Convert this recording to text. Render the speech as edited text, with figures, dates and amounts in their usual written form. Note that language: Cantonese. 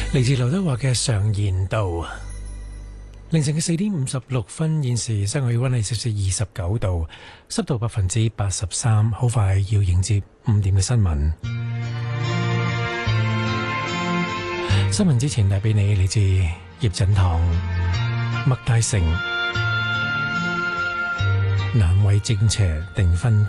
嚟自劉德華嘅常言道。凌晨嘅4點56分，現時室外氣溫係29度，濕度83%，好快要迎接5點嘅新聞。新聞之前帶俾你嚟自葉振棠、麥大成，難為正邪定分